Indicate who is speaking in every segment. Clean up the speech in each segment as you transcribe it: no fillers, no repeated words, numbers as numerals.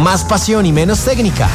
Speaker 1: más pasión y menos técnica.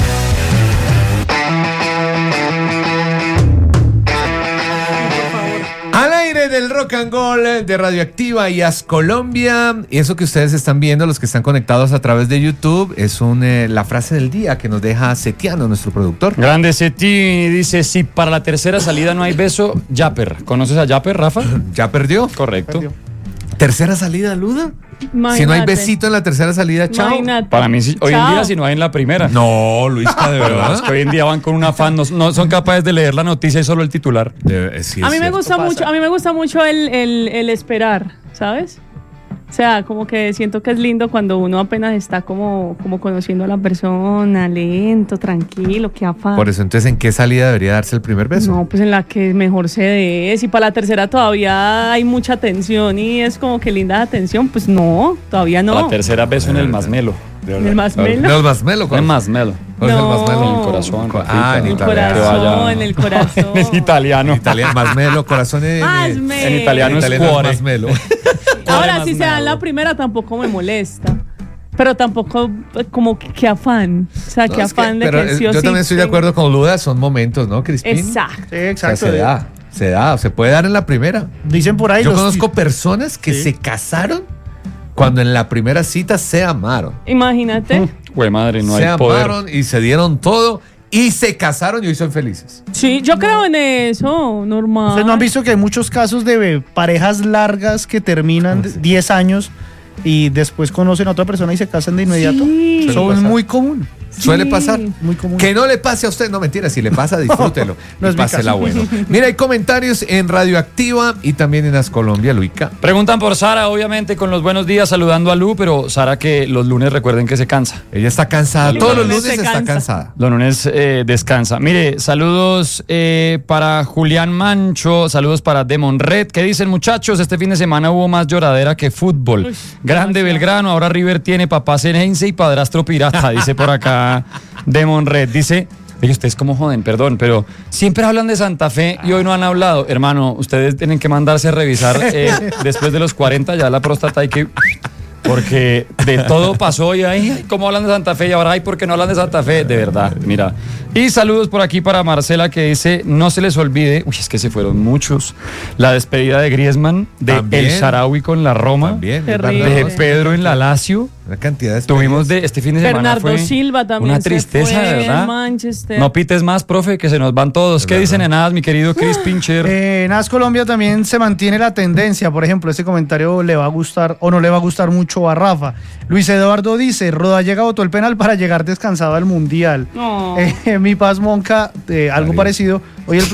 Speaker 2: Al aire del Rock and Roll de Radioactiva y As Colombia. Y eso que ustedes están viendo, los que están conectados a través de YouTube, es la frase del día que nos deja Setiano, nuestro productor.
Speaker 3: Grande Seti, dice: si para la tercera salida no hay beso, Yapper. ¿Conoces a Yapper, Rafa?
Speaker 2: ¿Ya perdió?
Speaker 3: Correcto.
Speaker 2: ¿Tercera salida, Luda?
Speaker 4: Imagínate.
Speaker 2: Si no hay besito en la tercera salida, chao.
Speaker 4: Imagínate.
Speaker 3: Para mí, sí, hoy en día, si no hay en la primera.
Speaker 2: No, Luisca, de verdad.
Speaker 3: Es que hoy en día van con un afán, no son capaces de leer la noticia y solo el titular.
Speaker 2: Sí,
Speaker 4: a mí me gusta mucho el esperar, ¿sabes? O sea, como que siento que es lindo cuando uno apenas está como conociendo a la persona, lento, tranquilo, qué afán.
Speaker 2: Por eso, entonces, ¿en qué salida debería darse el primer beso?
Speaker 4: No, pues en la que mejor se dé. Si para la tercera todavía hay mucha tensión y es como que linda la tensión, pues no, todavía no.
Speaker 3: La tercera beso en el masmelo.
Speaker 4: ¿En el masmelo?
Speaker 2: No, el masmelo.
Speaker 3: En el masmelo.
Speaker 2: ¿Cuál es el masmelo?
Speaker 3: En el corazón.
Speaker 2: En
Speaker 4: el
Speaker 2: italiano.
Speaker 4: corazón, en el corazón.
Speaker 3: En italiano.
Speaker 2: Masmelo, corazón
Speaker 3: En italiano es cuore.
Speaker 2: masmelo.
Speaker 4: Ahora, si se da en la primera, tampoco me molesta. Pero tampoco como que afán. O sea, que afán de que sí o sí.
Speaker 2: Yo también estoy de acuerdo con Luda, son momentos, ¿no, Crispín?
Speaker 4: Exacto.
Speaker 5: Sí, exacto.
Speaker 2: O sea, se puede dar en la primera.
Speaker 5: Dicen por ahí.
Speaker 2: Yo conozco personas que se casaron cuando en la primera cita se amaron.
Speaker 4: Imagínate.
Speaker 3: Güey, madre, no
Speaker 2: Se
Speaker 3: hay poder.
Speaker 2: amaron y se dieron todo y se casaron y hoy son felices.
Speaker 4: Sí, yo creo en eso, normal.
Speaker 5: ¿Ustedes no han visto que hay muchos casos de parejas largas que terminan 10 años y después conocen a otra persona y se casan de inmediato?
Speaker 4: Sí.
Speaker 5: Eso es muy común.
Speaker 2: Suele pasar.
Speaker 5: Muy común.
Speaker 2: Que no le pase a usted, no mentira, si le pasa, disfrútelo.
Speaker 5: No es mi
Speaker 2: pásela
Speaker 5: caso.
Speaker 2: bueno. Mira, hay comentarios en Radioactiva y también en As Colombia, Luica.
Speaker 3: Preguntan por Sara, obviamente, con los buenos días, saludando a Lu, pero Sara que los lunes recuerden que se cansa.
Speaker 2: Ella está cansada, todos los lunes
Speaker 4: se
Speaker 2: está
Speaker 4: cansa.
Speaker 2: cansada.
Speaker 3: Los lunes descansa. Mire, saludos para Julián Mancho, saludos para Demon Red. ¿Qué dicen, muchachos? Este fin de semana hubo más lloradera que fútbol.
Speaker 4: Uy,
Speaker 3: Grande
Speaker 4: demasiado.
Speaker 3: Belgrano, ahora River tiene papá Ceneice y padrastro pirata, dice por acá Demon Red. Dice: oye, ustedes cómo joden, perdón, pero siempre hablan de Santa Fe y hoy no han hablado. Hermano, ustedes tienen que mandarse a revisar después de los 40 ya la próstata hay que... Porque de todo pasó y ay, ¿cómo hablan de Santa Fe? Y ahora, ay, ¿por qué no hablan de Santa Fe? De verdad, mira. Y saludos por aquí para Marcela que dice: no se les olvide, uy, es que se fueron muchos, la despedida de Griezmann, de
Speaker 2: También.
Speaker 3: El Shaarawy con la Roma,
Speaker 2: También,
Speaker 4: Terrible.
Speaker 3: de Pedro en la Lazio.
Speaker 2: Una cantidad de
Speaker 3: Tuvimos de este fin de semana
Speaker 4: Bernardo
Speaker 3: fue
Speaker 4: Silva también.
Speaker 3: una tristeza,
Speaker 4: se fue
Speaker 3: de verdad.
Speaker 4: en Manchester.
Speaker 3: No pites más, profe, que se nos van todos. ¿Qué dicen en nada, mi querido Chris Pincher?
Speaker 5: En As Colombia también se mantiene la tendencia. Por ejemplo, este comentario le va a gustar o no le va a gustar mucho a Rafa. Luis Eduardo dice: Rodallega botó el penal para llegar descansado al Mundial.
Speaker 4: No.
Speaker 5: Mi Paz Monca, algo parecido.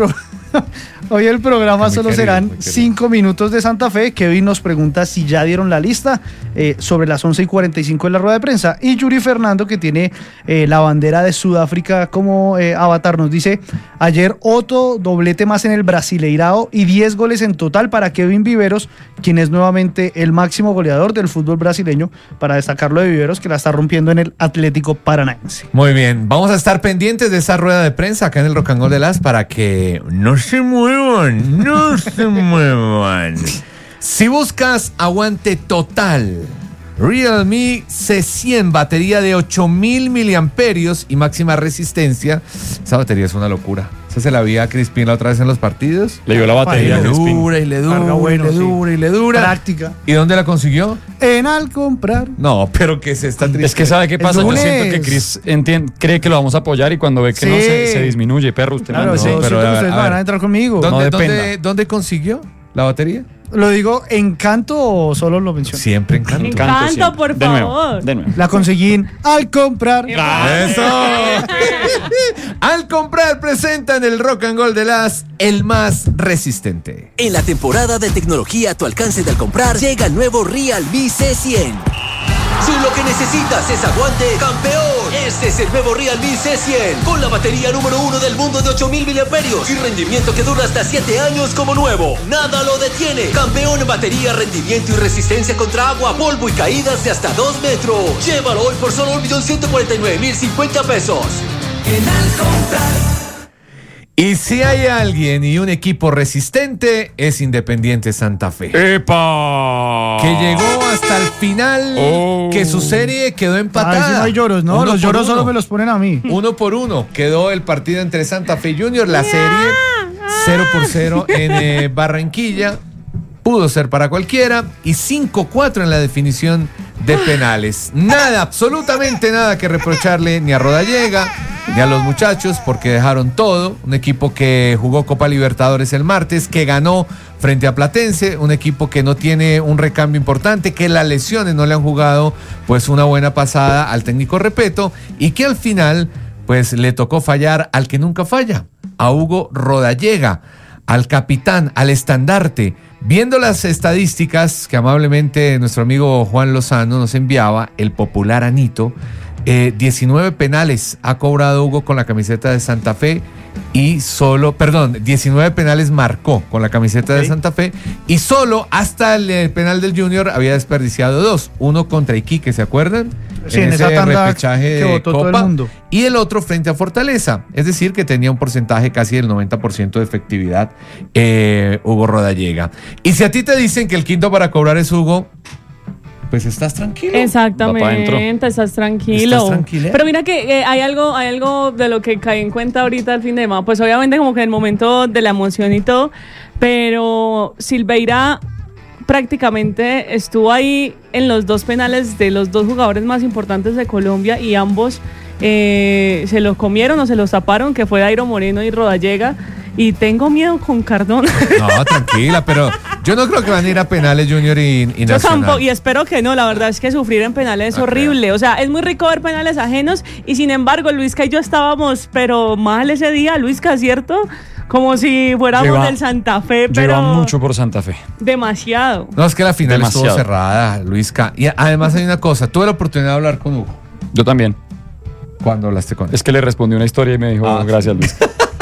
Speaker 5: Hoy el programa
Speaker 2: Muy
Speaker 5: solo
Speaker 2: querido,
Speaker 5: serán
Speaker 2: muy querido.
Speaker 5: 5 minutos de Santa Fe. Kevin nos pregunta si ya dieron la lista sobre las 11:45 de la rueda de prensa. Y Yuri Fernando, que tiene la bandera de Sudáfrica como avatar, nos dice: ayer otro doblete más en el Brasileirao y 10 goles en total para Kevin Viveros, quien es nuevamente el máximo goleador del fútbol brasileño, para destacarlo de Viveros, que la está rompiendo en el Atlético Paranaense.
Speaker 2: Muy bien, vamos a estar pendientes de esa rueda de prensa acá en el Rock and Roll de Las para que no se muevan, no se muevan. Si buscas aguante total, Realme C100, batería de 8000 miliamperios y máxima resistencia. Esa batería es una locura. Esa se la vi a Crispín la otra vez en los partidos.
Speaker 3: Le dio la batería.
Speaker 2: Y le
Speaker 3: Crispín.
Speaker 2: dura, y le dura,
Speaker 5: Carga bueno,
Speaker 2: y le
Speaker 5: sí.
Speaker 2: dura, y le dura.
Speaker 5: Práctica.
Speaker 2: ¿Y dónde la consiguió?
Speaker 5: En Al Comprar.
Speaker 2: No, pero que se está triste.
Speaker 3: Es que ¿sabe qué
Speaker 5: El
Speaker 3: pasa? Yo
Speaker 5: lunes.
Speaker 3: siento que Chris cree que lo vamos a apoyar y cuando ve que no
Speaker 5: Sí.
Speaker 3: se disminuye, perro, usted
Speaker 5: Claro,
Speaker 3: manda.
Speaker 5: sí,
Speaker 2: pero,
Speaker 5: siento que
Speaker 2: a
Speaker 5: ustedes
Speaker 2: ver.
Speaker 5: van a entrar conmigo.
Speaker 3: No
Speaker 2: ¿Dónde,
Speaker 3: dependa.
Speaker 2: dónde consiguió la batería?
Speaker 5: ¿Lo digo en canto o solo lo menciono?
Speaker 2: Siempre Encanto.
Speaker 4: Encanto,
Speaker 3: siempre.
Speaker 4: por
Speaker 3: De nuevo,
Speaker 4: favor.
Speaker 3: de nuevo.
Speaker 5: La conseguí en Al Comprar.
Speaker 2: ¡Eso! Al comprar presenta en el Rock and Roll de Las el más resistente.
Speaker 1: En la temporada de tecnología a tu alcance de al comprar, llega el nuevo Realme C100. Si lo que necesitas es aguante, campeón, este es el nuevo Realme C100 con la batería número 1 del mundo de 8000 miliamperios y rendimiento que dura hasta 7 años como nuevo. Nada lo detiene. Campeón en batería, rendimiento y resistencia contra agua, polvo y caídas de hasta 2 metros. Llévalo hoy por solo 1.149.050 pesos. En Al comprar.
Speaker 2: Y si hay alguien y un equipo resistente, es Independiente Santa Fe.
Speaker 3: ¡Epa!
Speaker 2: Que llegó hasta el final, que su serie quedó empatada.
Speaker 5: Si no hay lloros, ¿no? Los lloros solo me los ponen a mí.
Speaker 2: 1-1 quedó el partido entre Santa Fe y Junior. La serie 0-0 en Barranquilla. Pudo ser para cualquiera. Y 5-4 en la definición de penales. Nada, absolutamente nada que reprocharle ni a Rodallega ni a los muchachos, porque dejaron todo. Un equipo que jugó Copa Libertadores el martes, que ganó frente a Platense, un equipo que no tiene un recambio importante, que las lesiones no le han jugado pues una buena pasada al técnico Repeto, y que al final pues le tocó fallar al que nunca falla, a Hugo Rodallega, al capitán, al estandarte. Viendo las estadísticas que amablemente nuestro amigo Juan Lozano nos enviaba, el popular Anito, 19 penales ha cobrado Hugo con la camiseta de Santa Fe y 19 penales marcó con la camiseta de Santa Fe y solo hasta el penal del Junior había desperdiciado 2, uno contra Iquique, ¿se acuerdan?
Speaker 5: Sí, en esa tanda
Speaker 2: repechaje
Speaker 5: que votó
Speaker 2: de Copa,
Speaker 5: todo el mundo.
Speaker 2: Y el otro frente a Fortaleza, es decir, que tenía un porcentaje casi del 90% de efectividad Hugo Rodallega. Y si a ti te dicen que el quinto para cobrar es Hugo, pues estás tranquilo.
Speaker 4: Exactamente, estás tranquilo.
Speaker 2: Estás tranquila.
Speaker 4: Pero mira que hay algo de lo que caí en cuenta ahorita al fin de semana. Pues obviamente como que en el momento de la emoción y todo, pero Silveira prácticamente estuvo ahí en los dos penales de los dos jugadores más importantes de Colombia y ambos se los comieron o se los taparon, que fue Dairo Moreno y Rodallega. Y tengo miedo con Cardona.
Speaker 2: No, tranquila, pero yo no creo que van a ir a penales Junior y
Speaker 4: Yo
Speaker 2: Nacional.
Speaker 4: tampoco, y espero que no, la verdad es que sufrir en penales es horrible. O sea, es muy rico ver penales ajenos y sin embargo Luisca y yo estábamos, pero mal ese día, Luisca, ¿cierto? Como si fuéramos del Santa Fe, pero...
Speaker 3: Lleva mucho por Santa Fe.
Speaker 4: Demasiado.
Speaker 2: No, es que la final
Speaker 3: Demasiado.
Speaker 2: estuvo cerrada, Luisca. Y además hay una cosa, tuve la oportunidad de hablar con Hugo.
Speaker 3: Yo también.
Speaker 2: ¿Cuándo hablaste con él?
Speaker 3: Es que le respondí una historia y me dijo, gracias, Luis.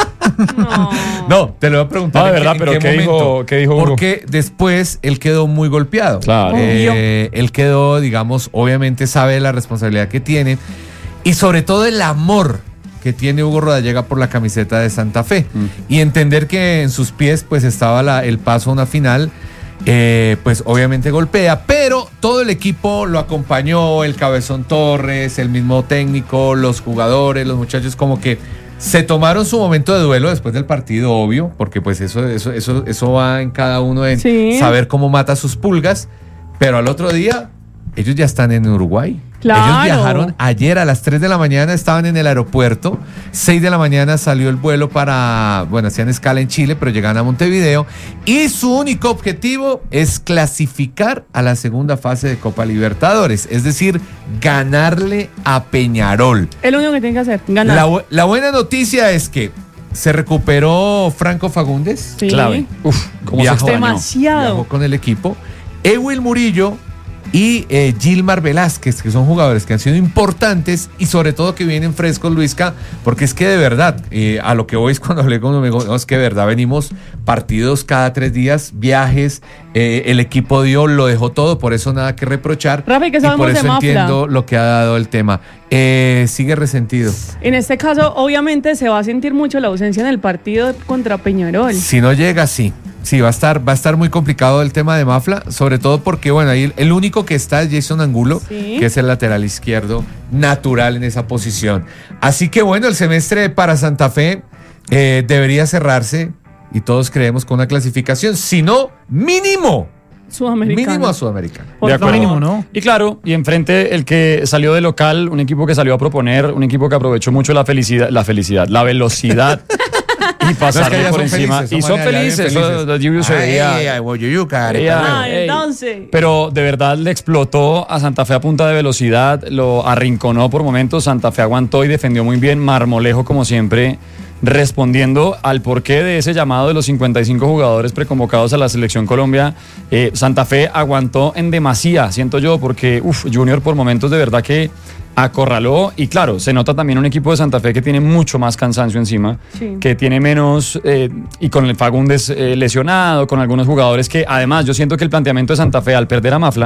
Speaker 2: No, te lo voy a preguntar.
Speaker 3: De verdad, pero ¿qué dijo Hugo?
Speaker 2: Porque después él quedó muy golpeado.
Speaker 3: Claro.
Speaker 2: Él quedó, digamos, obviamente sabe la responsabilidad que tiene y sobre todo el amor que tiene Hugo Rodallega por la camiseta de Santa Fe. Y entender que en sus pies pues estaba el paso a una final. Pues obviamente golpea, pero todo el equipo lo acompañó, el Cabezón Torres, el mismo técnico, los jugadores, los muchachos, como que se tomaron su momento de duelo después del partido, obvio, porque pues eso va en cada uno en saber cómo mata sus pulgas, pero al otro día ellos ya están en Uruguay.
Speaker 4: Claro.
Speaker 2: Ellos viajaron ayer a las 3 de la mañana, estaban en el aeropuerto, 6 de la mañana salió el vuelo hacían escala en Chile, pero llegan a Montevideo, y su único objetivo es clasificar a la segunda fase de Copa Libertadores, es decir, ganarle a Peñarol.
Speaker 4: Es lo único que tiene que hacer, ganar.
Speaker 2: La buena noticia es que se recuperó Franco Fagundes.
Speaker 4: Sí.
Speaker 3: Clave. Uf, cómo se extrañó.
Speaker 4: Demasiado.
Speaker 2: Viajó con el equipo. Ewil Murillo y Gilmar Velázquez, que son jugadores que han sido importantes y sobre todo que vienen frescos, Luisca, porque es que de verdad, a lo que voy es cuando hablé con un amigo, no, es que de verdad venimos partidos cada 3 días, viajes, el equipo lo dejó todo, por eso nada que reprochar.
Speaker 4: Rafa, ¿y qué
Speaker 2: por
Speaker 4: sabemos de
Speaker 2: eso
Speaker 4: Mafla?
Speaker 2: entiendo lo que ha dado el tema. Sigue resentido.
Speaker 4: En este caso, obviamente, se va a sentir mucho la ausencia en el partido contra Peñarol.
Speaker 2: Si no llega, sí. Sí, va a estar muy complicado el tema de Mafla, sobre todo porque, bueno, ahí el único que está es Jason Angulo, que es el lateral izquierdo natural en esa posición. Así que, bueno, el semestre para Santa Fe debería cerrarse y todos creemos con una clasificación, si no, mínimo a Sudamericana.
Speaker 3: De acuerdo.
Speaker 5: Mínimo, ¿no?
Speaker 3: Y claro, y enfrente el que salió de local, un equipo que salió a proponer, un equipo que aprovechó mucho la velocidad y pasarle por encima. Y son felices.
Speaker 4: Entonces.
Speaker 3: Pero de verdad le explotó a Santa Fe a punta de velocidad, lo arrinconó por momentos. Santa Fe aguantó y defendió muy bien. Marmolejo, como siempre, respondiendo al porqué de ese llamado de los 55 jugadores preconvocados a la Selección Colombia. Santa Fe aguantó en demasía, siento yo, porque Junior por momentos de verdad que acorraló, y claro, se nota también un equipo de Santa Fe que tiene mucho más cansancio encima, que tiene menos, y con el Fagundes lesionado, con algunos jugadores que además yo siento que el planteamiento de Santa Fe al perder a Mafla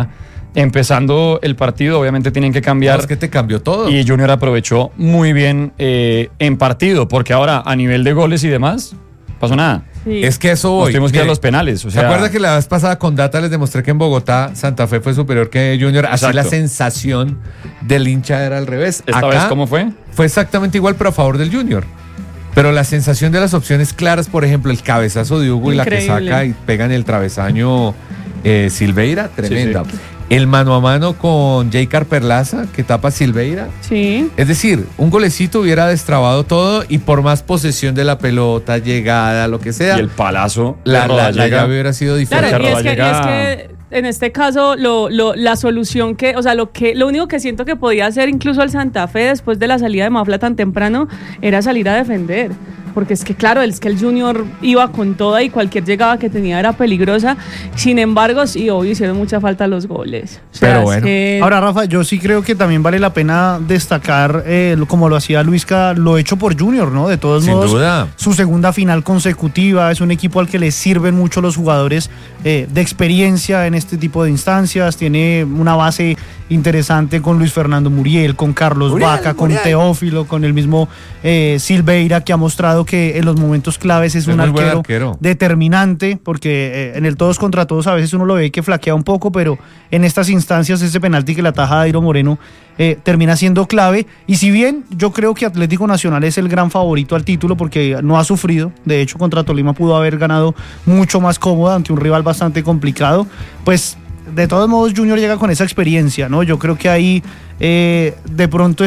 Speaker 3: empezando el partido, obviamente tienen que cambiar.
Speaker 2: Es que te cambió todo.
Speaker 3: Y Junior aprovechó muy bien en partido, porque ahora a nivel de goles y demás, pasó nada.
Speaker 4: Sí.
Speaker 2: Es que eso
Speaker 3: Nos
Speaker 2: hoy.
Speaker 3: tuvimos que ir a los penales. O sea,
Speaker 2: ¿Se acuerda que la vez pasada con data les demostré que en Bogotá Santa Fe fue superior que Junior? Así
Speaker 3: Exacto.
Speaker 2: la sensación del hincha era al revés.
Speaker 3: esta vez cómo fue?
Speaker 2: Fue exactamente igual, pero a favor del Junior. Pero la sensación de las opciones claras, por ejemplo, el cabezazo de Hugo y la que
Speaker 4: Increíble.
Speaker 2: saca y pega en el travesaño Silveira, tremenda.
Speaker 3: Sí, sí.
Speaker 2: El mano a mano con Jaycar Perlaza, que tapa Silveira.
Speaker 4: Sí.
Speaker 2: Es decir, un golecito hubiera destrabado todo y por más posesión de la pelota, llegada, lo que sea,
Speaker 3: Y el palazo. de
Speaker 2: la
Speaker 3: Rodallega.
Speaker 2: llave hubiera sido diferente.
Speaker 4: Claro, y es
Speaker 3: Rodallega-
Speaker 4: que en este caso la solución que, o sea, lo único que siento que podía hacer incluso el Santa Fe después de la salida de Mafla tan temprano era salir a defender. Porque es que claro, es que el Junior iba con toda y cualquier llegada que tenía era peligrosa. Sin embargo, sí, obvio, hicieron mucha falta los goles. O sea,
Speaker 2: Pero
Speaker 4: es
Speaker 2: bueno.
Speaker 4: que-
Speaker 5: Ahora, Rafa, yo sí creo que también vale la pena destacar, como lo hacía Luisca, lo hecho por Junior, ¿no? De todos
Speaker 2: Sin
Speaker 5: modos,
Speaker 2: duda.
Speaker 5: su segunda final consecutiva, es un equipo al que le sirven mucho los jugadores de experiencia en este tipo de instancias, tiene una base interesante con Luis Fernando Muriel, con Carlos Vaca, con Teófilo, con el mismo Silveira, que ha mostrado que en los momentos claves es un
Speaker 2: muy buen
Speaker 5: arquero
Speaker 2: arquero.
Speaker 5: determinante, porque en el todos contra todos a veces uno lo ve que flaquea un poco, pero en estas instancias ese penalti que la ataja Dairo Moreno termina siendo clave. Y si bien yo creo que Atlético Nacional es el gran favorito al título porque no ha sufrido, de hecho contra Tolima pudo haber ganado mucho más cómoda ante un rival bastante complicado, pues de todos modos Junior llega con esa experiencia, ¿no? Yo creo que ahí de pronto